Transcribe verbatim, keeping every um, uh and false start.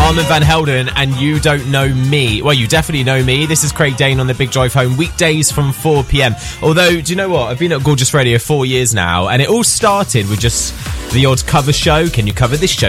Armand Van Helden, and You Don't Know Me. Well, you definitely know me. This is Craig Dane on The Big Drive Home, weekdays from four p.m. Although, do you know what? I've been at Gorgeous Radio four years now, and it all started with just the odd cover show. Can you cover this show?